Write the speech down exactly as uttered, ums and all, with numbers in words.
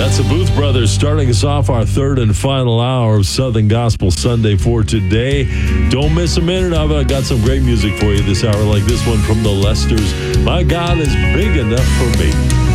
That's the Booth Brothers starting us off our third and final hour of Southern Gospel Sunday for today. Don't miss a minute of it. I got some great music for you this hour, like this one from the Lesters. My God is big enough for me.